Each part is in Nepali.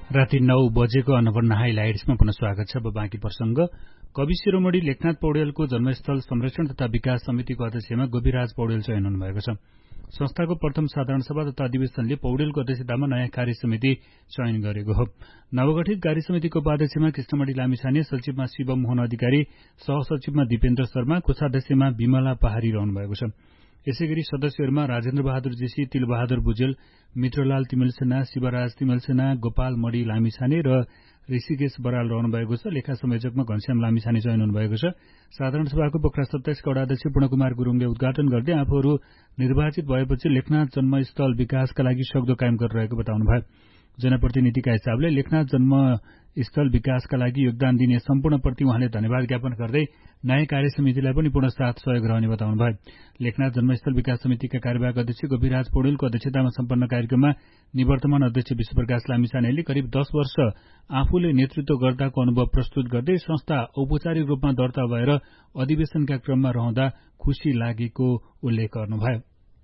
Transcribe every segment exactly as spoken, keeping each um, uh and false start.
राति नौ बजेको अन्नपूर्ण हाइलाइट्समा पुनः स्वागत छ। अब बाँकी प्रसंग। कवि शिरोमणि लेखनाथ पौड्यालको जन्मस्थल संरक्षण तथा विकास समितिको अध्यक्षमा गोपीराज पौड्याल चयन हुनुभएको छ। संस्थाको प्रथम साधारण सभा तथा अधिवेशनले पौड्यालको अध्यक्षतामा नयाँ कार्य समिति चयन गरेको हो। नवगठित कार्य समितिको उपाध्यक्षमा कृष्णमणि लामिछाने, सचिवमा शिवमोहन अधिकारी, सहसचिवमा दिपेन्द्र शर्मा, कोषाध्यक्षमा विमला पहाडी रहनु भएको छ। यसैगरी सदस्यहरूमा राजेन्द्र बहादुर जेसी, तिलबहादुर बुजेल, मित्रलाल तिमेलसेना, शिवराज तिमेलसेना, गोपाल मणि लामिछाने र ऋषिकेश बराल रहनु भएको छ। लेखा संयोजकमा घनश्याम लामिछाने चयन हुनुभएको छ। साधारण सभाको पोखरा सत्ताइसका वडाध्यक्ष पूर्णकुमार गुरुङले उद्घाटन गर्दै आफूहरू निर्वाचित भएपछि लेखनाथ जन्मस्थल विकासका लागि सक्दो कायम गरिरहेको बताउनुभयो। जनप्रतिनिधिका हिसाबले लेखनाथ जन्मस्थल विकासका लागि योगदान दिने सम्पूर्णप्रति उहाँले धन्यवाद ज्ञापन गर्दै नयाँ कार्य समितिलाई पनि पूर्ण साथ सहयोग रहने बताउनुभयो। लेखनाथ जन्मस्थल विकास समितिका कार्यवाहक अध्यक्ष गोपीराज पौड्यालको अध्यक्षतामा सम्पन्न कार्यक्रममा निवर्तमान अध्यक्ष विश्वप्रकाश लामिछानेले करिब दस वर्ष आफूले नेतृत्व गर्दाको अनुभव प्रस्तुत गर्दै संस्था औपचारिक रूपमा दर्ता भएर अधिवेशनका क्रममा रहँदा खुशी लागेको उल्लेख गर्नुभयो।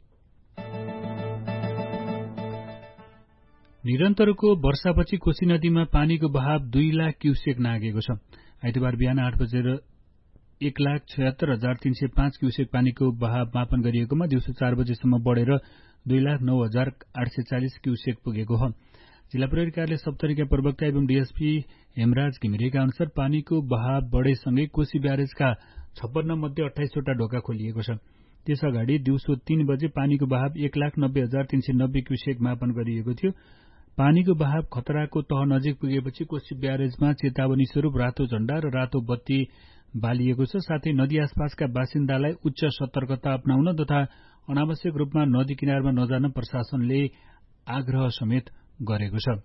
निरन्तरको वर्षापछि कोशी नदीमा पानीको बहाव दुई लाख क्युसेक नागेको छ। आइतबार बिहान आठ बजेर एक लाख छयत्तर हजार तीन सय पाँच क्युसेक पानीको बहाव मापन गरिएकोमा दिउँसो चार बजेसम्म बढेर दुई लाख नौ हजार आठ सय चालिस क्युसेक पुगेको हो। जिल्ला प्रहरी कार्यालय सप्तरीका प्रवक्ता एवं डीएसपी हेमराज घिमिरेका अनुसार पानीको बहाव बढेसँगै कोशी ब्यारेजका छप्पन्न मध्ये अठाइसवटा ढोका खोलिएको छ। त्यस अगाडि दिउँसो तीन बजे पानीको बहाव एक लाख नब्बे हजार तीन सय नब्बे क्युसेक मापन गरिएको थियो। पानीको बहाव खतराको तह नजिक पुगेपछि कोशी ब्यारेजमा चेतावनी स्वरूप रातो झण्डा र रातो बत्ती बालिएको छ। साथै नदी आसपासका बासिन्दालाई उच्च सतर्कता अपनाउन तथा अनावश्यक रूपमा नदी किनारमा नजान प्रशासनले आग्रह समेत गरेको छ।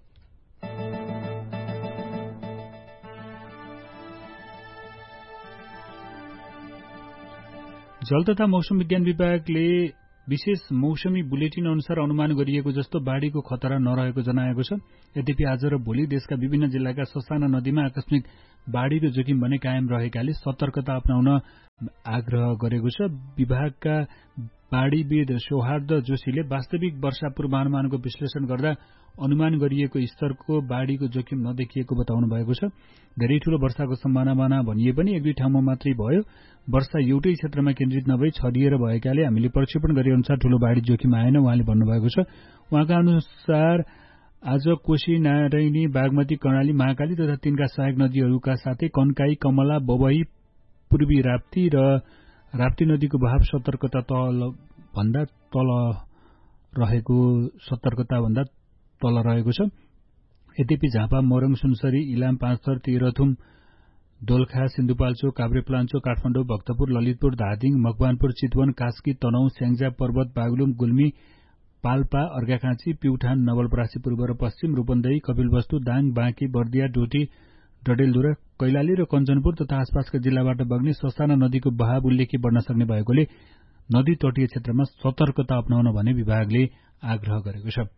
जल तथा मौसम विज्ञान विभागले विशेष मौसमी बुलेटिन अनुसार अनुमान गरिएको जस्तो बाढ़ीको खतरा नरहेको जनाएको छ। यद्यपि आज र भोलि देशका विभिन्न जिल्लाका ससाना नदीमा आकस्मिक बाढ़ीको जोखिम भने कायम रहेकाले सतर्कता अपनाउन आग्रह गरेको छ। विभागका बाढ़ीविद सौहार्द जोशीले वास्तविक वर्षा पूर्वानुमानको विश्लेषण गर्दा अनुमान गरिएको स्तरको बाढ़ीको जोखिम नदेखिएको बताउनु भएको छ। धेरै ठूलो वर्षाको सम्भावना भनिए पनि एक दुई ठाउँमा मात्रै भयो। वर्षा एउटै क्षेत्रमा केन्द्रित नभई छरिएर भएकाले हामीले प्रक्षेपण गरे अनुसार ठूलो बाढ़ी जोखिम आएन उहाँले भन्नुभएको छ। उहाँका अनुसार आज कोशी, नारायणी, बागमती, कर्णाली, महाकाली तथा तिनका सहायक नदीहरूका साथै कन्काई, कमला, बबई, पूर्वी राप्ती र राप्ती नदीको बहाव सतर्कता तल भन्दा तल रहेको सतर्कता भन्दा तल रहेको छ। यद्यपि झापा, मोरङ, सुनसरी, इलाम, पाँचथर, तेह्रथुम, दोलखा, सिन्धुपाल्चोक, काभ्रेपलाञ्चोक, काठमाडौँ, भक्तपुर, ललितपुर, धादिङ, मकवानपुर, चितवन, कास्की, तनहुँ, स्याङ्जा, पर्वत, बागलुङ, गुल्मी, पाल्पा, अर्घाखाँची, प्युठान, नवलपरासी पूर्व र पश्चिम, रूपन्देही, कपिलवस्तु, दाङ, बाँकी, बर्दिया, डोटी, डडेलधुरा, कैलाली र कञ्चनपुर तथा आसपासका जिल्लाबाट बग्ने ससाना नदीको बहाव उल्लेख्य बढ्न सक्ने भएकोले नदी तटीय क्षेत्रमा सतर्कता अपनाउन भने विभागले आग्रह गरेको छ।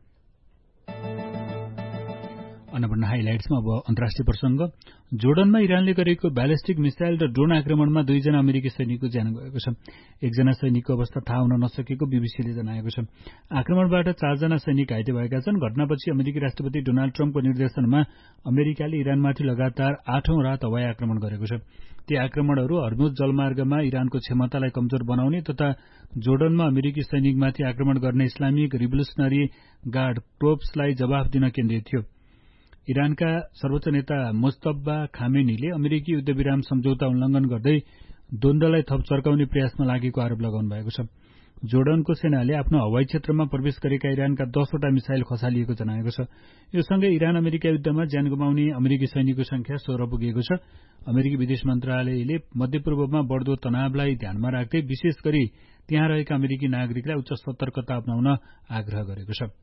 अन्नपूर्ण हाइलाइट्समा अब अन्तर्राष्ट्रिय प्रसंग। जोर्डनमा इरानले गरेको ब्यालिस्टिक मिसाइल र ड्रोन आक्रमणमा दुईजना अमेरिकी सैनिकको ज्यान गएको छ। एकजना सैनिकको अवस्था थाहा हुन नसकेको बीबीसीले जनाएको छ। आक्रमणबाट चारजना सैनिक घाइते भएका छन्। घटनापछि अमेरिकी राष्ट्रपति डोनाल्ड ट्रम्पको निर्देशनमा अमेरिकाले इरानमाथि लगातार आठौं रात हवाई आक्रमण गरेको छ। ती आक्रमणहरू हर्मुज जलमार्गमा इरानको क्षमतालाई कमजोर बनाउने तथा जोर्डनमा अमेरिकी सैनिकमाथि आक्रमण गर्ने इस्लामिक रिभोल्युसनरी गार्ड क्रोप्सलाई जवाफ दिन केन्द्रित थियो। इरानका सर्वोच्च नेता मुस्तफा खामेनीले अमेरिकी युद्धविराम सम्झौता उल्लंघन गर्दै द्वन्द्वलाई थप चर्काउने प्रयासमा लागेको आरोप लगाउनु भएको छ। जोर्डनको सेनाले आफ्नो हवाई क्षेत्रमा प्रवेश गरेका इरानका दसवटा मिसाइल खसालिएको जनाएको छ। यो सँगै इरान अमेरिका युद्धमा ज्यान गुमाउने अमेरिकी सैनिकको संख्या सोह्र पुगेको छ। अमेरिकी विदेश मन्त्रालयले मध्यपूर्वमा बढ्दो तनावलाई ध्यानमा राख्दै विशेष गरी त्यहाँ रहेका अमेरिकी नागरिकलाई उच्च सतर्कता अपनाउन आग्रह गरेको छ।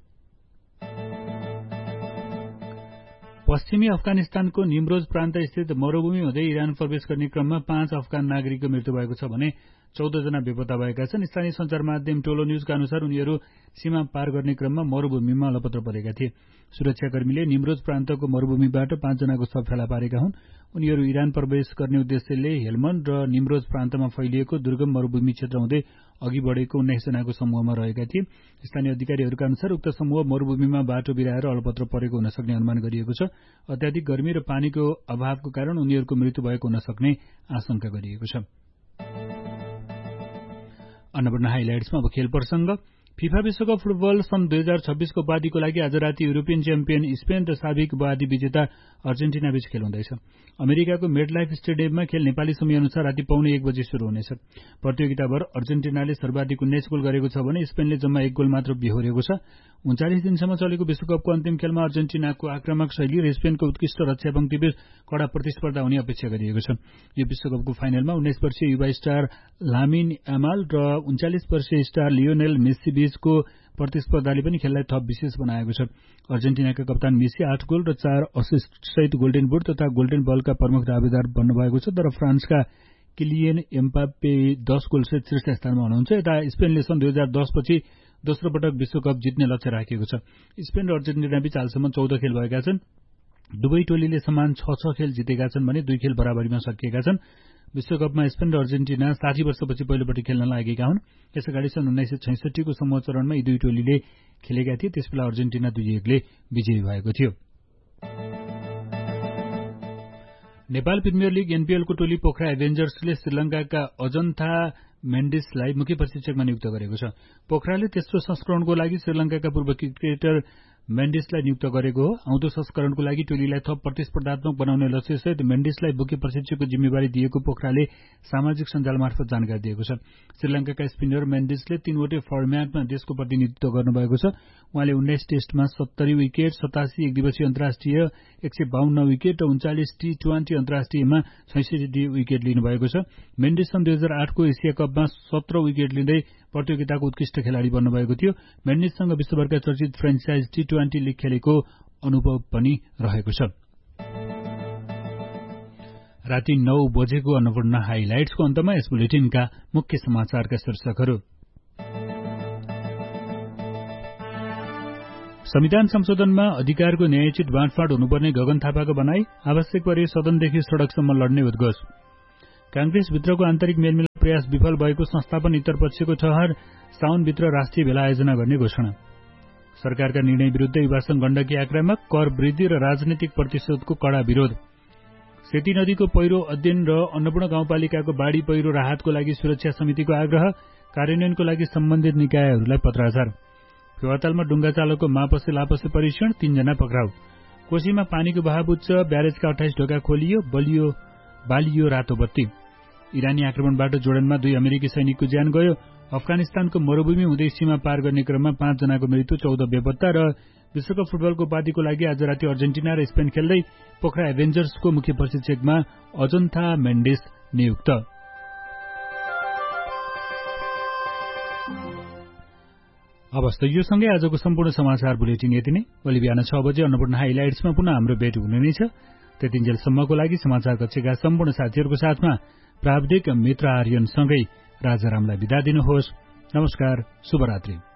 पश्चिमी अफगानिस्तानको निमरोज प्रान्त स्थित मरूभूमि हुँदै इरान प्रवेश गर्ने क्रममा पाँच अफगान नागरिकको मृत्यु भएको छ भने चौध जना बेपत्ता भएका छन्। स्थानीय सञ्चार माध्यम टोलो न्यूजका अनुसार उनीहरू सीमा पार गर्ने क्रममा मरुभूमिमा अलपत्र परेका थिए। सुरक्षाकर्मीले निम्रोज प्रान्तको मरुभूमिबाट पाँचजनाको शव फेला पारेका हुन्। उनीहरू इरान प्रवेश गर्ने उद्देश्यले हेल्मन्ड र निम्रोज प्रान्तमा फैलिएको दुर्गम मरुभूमि क्षेत्र हुँदै अघि बढेको उन्नाइस जनाको समूहमा रहेका थिए। स्थानीय अधिकारीहरूका अनुसार उक्त समूह मरुभूमिमा बाटो बिराएर अलपत्र परेको हुन सक्ने अनुमान गरिएको छ। अत्याधिक गर्मी र पानीको अभावको कारण उनीहरूको मृत्यु भएको हुन सक्ने आशंका गरिएको छ। अन्नपूर्ण हाइलाइट्समा अब खेल प्रसंग। फिफा विश्वकप फुटबल सन् दुई हजार छब्बीसको उपाधिको लागि आज राति युरोपियन च्याम्पियन स्पेन र साबिक उपाधि विजेता अर्जेन्टिना बीच खेल हुँदैछ। अमेरिकाको मेडलाइफ स्टेडियममा खेल नेपाली समय अनुसार राति पौने एक बजे शुरू हुनेछ। प्रतियोगिताभर अर्जेन्टिनाले सर्वाधिक उन्नाइस गोल गरेको छ भने स्पेनले जम्मा एक गोल मात्र बिहोरेको छ। उन्चालिस दिनसम्म चलेको विश्वकपको अन्तिम खेलमा अर्जेन्टिनाको आक्रामक शैली र स्पेनको उत्कृष्ट रक्षा पंक्तिबीच कड़ा प्रतिस्पर्धा हुने अपेक्षा गरिएको छ। यो विश्वकपको फाइनलमा उन्नाइस वर्षीय युवा स्टार लामिन यामाल र उन्चालिस वर्षीय स्टार लियोनेल मेस्सी बीचको प्रतिस्पर्धाले पनि खेललाई थप विशेष बनाएको छ। अर्जेन्टिनाका कप्तान मेसी आठ गोल र चार असिस्ट सहित गोल्डन बुट तथा गोल्डन बलका प्रमुख दावेदार बन्नुभएको छ, तर फ्रान्सका किलियन एम्बाप्पे दस गोल सहित शीर्ष स्थानमा हुनुहुन्छ। यता स्पेनले सन् दुई हजार दस पछि दोस्रो पटक विश्वकप जित्ने लक्ष्य राखेको छ। स्पेन र अर्जेन्टिना बीच हालसम्म चौध खेल भएका छन्। दुवै टोलीले समान छ छ खेल जितेका छन् भने दुई खेल बराबरीमा सकिएका छन्। विश्वकपमा स्पेन र अर्जेन्टिना साठी वर्षपछि पहिलोपटि खेल्न लागेका हुन्। यसअगाडि सन् उन्नाइस सय छैसठीको समूह चरणमा यी दुई टोलीले खेलेका थिए। त्यसबेला अर्जेन्टिना दुई एकले विजयी भएको थियो। नेपाल प्रिमियर लिग एनपीएलको टोली पोखरा एभेन्जर्सले श्रीलंकाका अजन्था मेन्डिसलाई मुख्य प्रशिक्षकमा नियुक्त गरेको छ। पोखराले तेस्रो संस्करणको लागि श्रीलंकाका पूर्व क्रिकेटर मेन्डिसलाई नियुक्त गरेको हो। आउँदो संस्करणको लागि टोलीलाई थप प्रतिस्पर्धात्मक बनाउने लक्ष्यसहित मेन्डिसलाई मुख्य प्रशिक्षकको जिम्मेवारी दिएको पोखराले सामाजिक सञ्जाल मार्फत जानकारी दिएको छ। श्रीलंकाका स्पिनर मेन्डिसले तीनवटै फर्म्याटमा देशको प्रतिनिधित्व गर्नुभएको छ। उहाँले उन्नाइस टेस्टमा सत्तरी विकेट, सतासी एक दिवसीय अन्तर्राष्ट्रिय, एक सय बाहन्न विकेट र उन्चालिस टी ट्वेन्टी अन्तर्राष्ट्रियमा छैसठी विकेट लिनुभएको छ। मेन्डिस सन् दुई हजार आठको एसिया कपमा सत्र विकेट लिँदै प्रतियोगिताको उत्कृष्ट खेलाड़ी बन्नुभएको थियो। मेन्डिससँग विश्वभरका चर्चित फ्रेन्चाइज टी ट्वेन्टी लिग खेलेको अनुभव पनि रहेको छ। राति नौ बजेको अन्नपूर्ण हाइलाइट्सको अन्तमा यस बुलेटिनका मुख्य समाचारका शीर्षकहरू। संविधान संशोधनमा अधिकारको न्यायोचित बाँडफाँड हुनुपर्ने गगन थापाको भनाई। आवश्यक परे सदनदेखि सड़कसम्म लड्ने उद्घोष। कांग्रेसभित्रको आन्तरिक मेलमिलाप प्रयास विफल भएको संस्थापन इतरपक्षको ठहर। साउनभित्र राष्ट्रिय भेला आयोजना गर्ने घोषणा। सरकारका निर्णय विरूद्ध युवासंघ गण्डकी आक्रामक। कर वृद्धि र राजनीतिक प्रतिशोधको कड़ा विरोध। सेती नदीको पहिरो अध्ययन र अन्नपूर्ण गाउँपालिकाको बाढ़ी पहिरो राहतको लागि सुरक्षा समितिको आग्रह। कार्यान्वयनको लागि सम्बन्धित निकायहरूलाई पत्राचार। फेवातालमा डुङ्गा चालकको मापसे लापसे परीक्षण, तीनजना पक्राउ। कोशीमा पानीको बहाव उच्च, ब्यारेजका अठाइस ढोका खोलियो, बलियो बालियो रातो बत्ती। इरानी आक्रमणबाट जोर्डनमा दुई अमेरिकी सैनिकको ज्यान गयो। अफगानिस्तानको मरुभूमि हुँदै सीमा पार गर्ने क्रममा पाँच जनाको मृत्यु, चौध बेपत्ता। र विश्वकप फुटबलको उपाधिको लागि आज राति अर्जेन्टिना र स्पेन खेल्दै पोखरा एभेन्जर्सको मुख्य प्रशिक्षकमा अजन्था मेन्डिस नियुक्त। अवस्था यो सँगै आजको सम्पूर्ण समाचार बुलेटिन यति नै। भोलि बिहान छ बजे अन्नपूर्ण हाइलाइट्समा पुनः हाम्रो भेट हुने नै छ। त्यतिन्जेलसम्मको लागि समाचार कक्षका सम्पूर्ण साथीहरूको साथमा प्राविधिक मित्र आर्यनसँगै राजारामलाई बिदा दिनुहोस्। नमस्कार, शुभरात्रि।